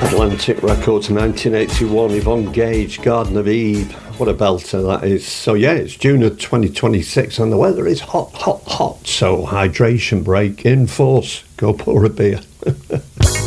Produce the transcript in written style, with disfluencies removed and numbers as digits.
Atlantic Records, 1981, Yvonne Gage, Garden of Eve. What a belter that is. So yeah, it's June of 2026 and the weather is hot, hot, hot. So hydration break in force. Go pour a beer.